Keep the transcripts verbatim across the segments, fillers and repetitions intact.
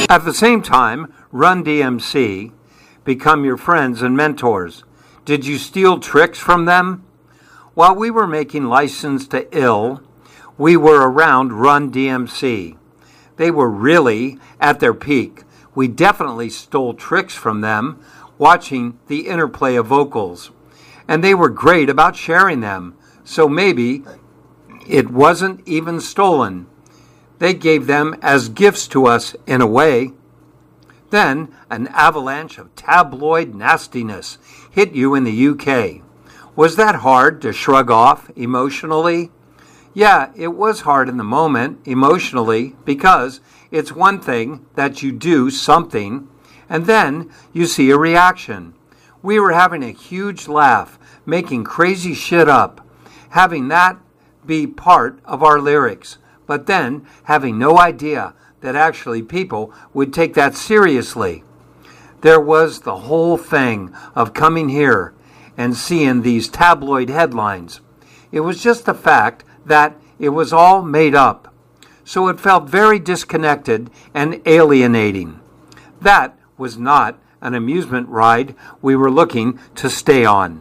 At the same time, Run D M C become your friends and mentors. Did you steal tricks from them? While we were making License to Ill, we were around Run D M C. They were really at their peak. We definitely stole tricks from them, watching the interplay of vocals. And they were great about sharing them, so maybe it wasn't even stolen. They gave them as gifts to us in a way. Then an avalanche of tabloid nastiness hit you in the U K. Was that hard to shrug off emotionally? Yeah, it was hard in the moment, emotionally, because it's one thing that you do something, and then you see a reaction. We were having a huge laugh, making crazy shit up, having that be part of our lyrics, but then having no idea that actually people would take that seriously. There was the whole thing of coming here and seeing these tabloid headlines. It was just the fact that it was all made up. So it felt very disconnected and alienating. That was not an amusement ride we were looking to stay on.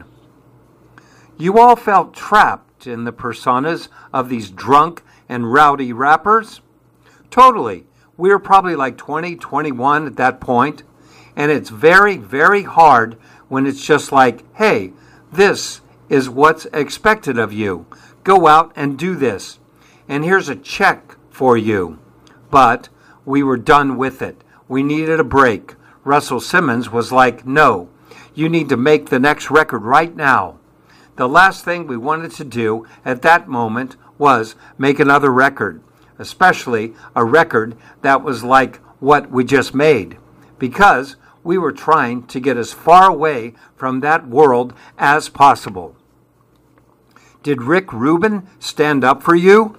You all felt trapped in the personas of these drunk and rowdy rappers? Totally. We were probably like twenty, twenty-one at that point, and it's very, very hard when it's just like, hey, this is what's expected of you. Go out and do this, and here's a check for you. But we were done with it. We needed a break. Russell Simmons was like, no, you need to make the next record right now. The last thing we wanted to do at that moment was make another record, especially a record that was like what we just made, because we were trying to get as far away from that world as possible. Did Rick Rubin stand up for you?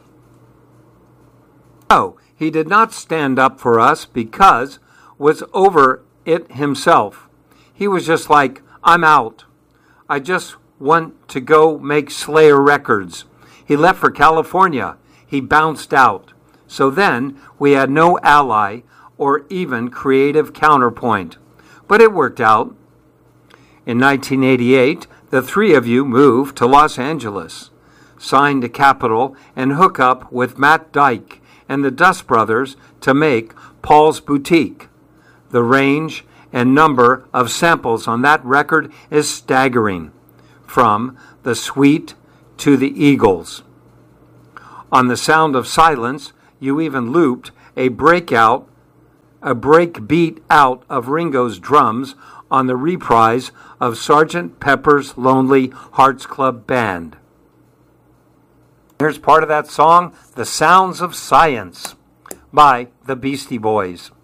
No, he did not stand up for us because was over it himself. He was just like, I'm out. I just want to go make Slayer records. He left for California. He bounced out. So then we had no ally or even creative counterpoint. But it worked out. In nineteen eighty-eight, the three of you moved to Los Angeles, signed to Capitol, and hook up with Matt Dyke and the Dust Brothers to make Paul's Boutique. The range and number of samples on that record is staggering, from The Sweet to the Eagles. On The Sound of Silence, you even looped a breakout, a break beat out of Ringo's drums on the reprise of Sergeant Pepper's Lonely Hearts Club Band. Here's part of that song, The Sounds of Science, by the Beastie Boys.